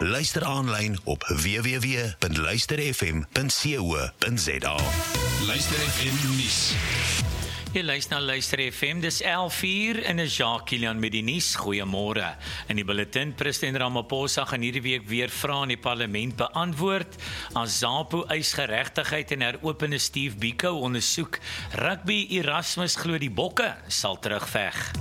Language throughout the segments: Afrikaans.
Luister aanlyn op www.luisterfm.co.za. Luister FM nuus. Jy luister na Luister FM, dis 11:04 en is Jacques Kilian met die nuus. Goeiemôre. In die bulletin, president Ramaphosa gaan hierdie week weer vrae in die parlement beantwoord. Azapo eis geregtigheid en heropende Steve Biko ondersoek. Rugby Erasmus glo die Bokke sal terugveg.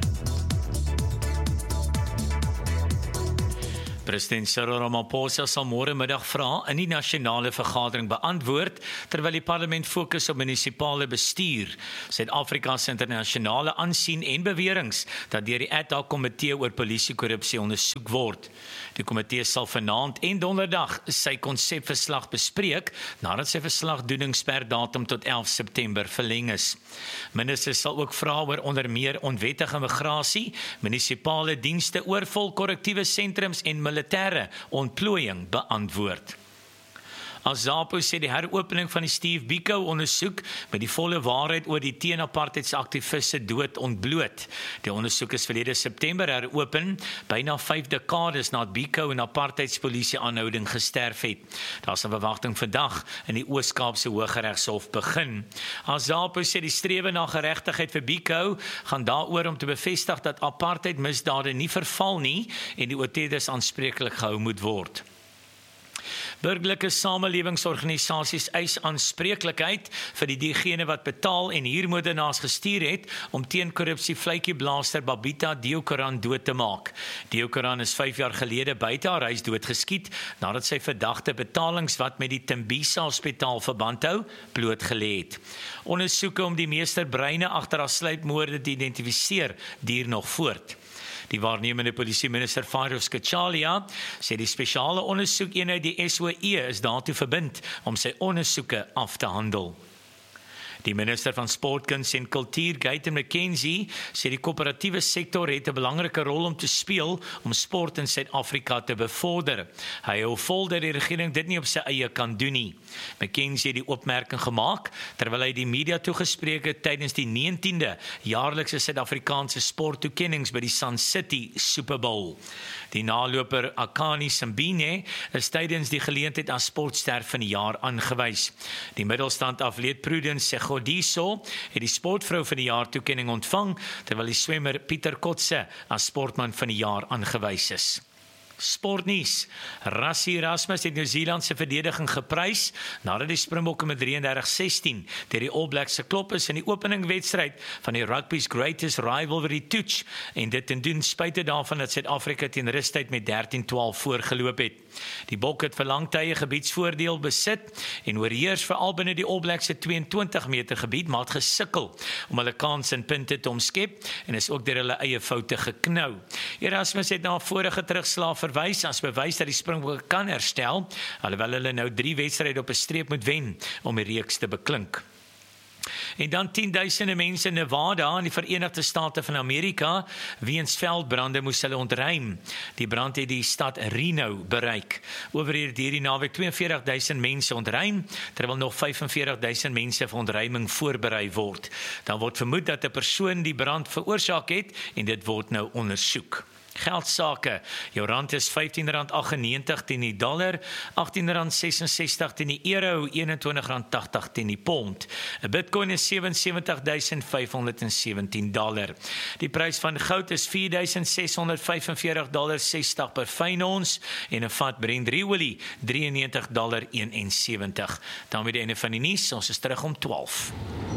President Cyril Ramaphosa sal môre middag vrae in die nasionale vergadering beantwoord, terwyl die parlement fokus op munisipale bestuur, Suid-Afrika se internasionale aansien en beweringe dat deur die ad hoc komitee oor polisiekorrupsie ondersoek word. Die komitee sal vanaand en donderdag sy konsepverslag bespreek, nadat sy verslagdoeningsperdatum tot 11 September verleng is. Ministers sal ook vra oor onder meer onwettige migrasie, munisipale dienste, oorvol korrektiewe sentrums en militêre ontplooiing beantwoord. Azapo sê die heropening van die Steve Biko ondersoek met die volle waarheid oor die teen-apartheidsaktivis se dood ontbloot. Die ondersoek is verlede September heropen, byna 5 dekades nadat Biko in apartheidspolisie aanhouding gesterf het. Daar is 'n verwagting vandag in die Oos-Kaapse Hooggeregshof begin. Azapo sê die strewe na geregtigheid vir Biko gaan daaroor om te bevestig dat apartheidmisdade nie verval nie en die oortreders aanspreeklik gehou moet word. Burgerlike samelewingsorganisasies eis aanspreeklikheid vir diegene wat betaal en huurmoordenaars gestuur het om teen korrupsie vletjieblaster Babita Deokaran dood te maak. Deokaran is 5 jaar gelede buite haar huis doodgeskiet nadat sy verdagte betalings wat met die Tembisa Hospitaal verband hou, blootgelê het. Ondersoeke om die meesterbreine agter haar sluipmoorde te identifiseer duur nog voort. Die waarnemende polisieminister Farouk Skachalia sê die spesiale ondersoekeenheid die SOE is daartoe verbind om sy ondersoeke af te handel. Die minister van Sport, Kuns en Kultuur, Gayton McKenzie, sê die koöperatiewe sektor het 'n belangrike rol om te speel om sport in Suid-Afrika te bevorder. Hy hou vol dat die regering dit nie op sy eie kan doen nie. McKenzie het die opmerking gemaak terwyl hy die media toegespreek het tydens die 19de jaarlikse Suid-Afrikaanse sporttoekennings by die Sun City Super Bowl. Die naloper Akani Simbine is tydens die geleentheid as sportster van die jaar aangewys. Die middelstand atleet Prudence Godiso het die sportvrou van die jaar toekenning ontvang, terwyl die swemmer Pieter Kotse as sportman van die jaar aangewys is. Sportnuus. Rassie Erasmus het Nieu-Seeland se verdediging geprys nadat die Springbokke met 33-16 deur die All Blacks geklop is in die openingwedstryd van die rugby's greatest rivalry toets en dit ten doen spyte daarvan dat Suid-Afrika teen rustyd met 13-12 voorgeloop het. Die Bokke het vir lang tye gebiedsvoordeel besit en oorheers veral binne die All Blacks se 22 meter gebied, maar het gesukkel om hulle kans en punte te omskep en is ook deur hulle eie foute geknou. Erasmus het na vorige terugslag verwys as bewys dat die Springbokke kan herstel, alhoewel hulle nou 3 wedstryde op 'n streep moet wen om die reeks te beklink. En dan 10.000 mense in Nevada in die Verenigde State van Amerika weens veldbrande moes hulle ontruim. Die brand het die stad Reno bereik. Oorweer het hierdie naweek 42.000 mense ontruim, terwyl nog 45.000 mense vir ontruiming voorberei word. Dan word vermoed dat 'n persoon die brand veroorsaak het en dit word nou ondersoek. Geldsake. Jou rand is R15.98 teen die dollar, R18.66 teen die euro, R21.80 teen die pond. 'n Bitcoin is $77,517. Die prys van goud is $4,645.60 per fyn ons en 'n vat Brent olie $93.71. Dan weer die einde van die nuus, ons is terug om 12.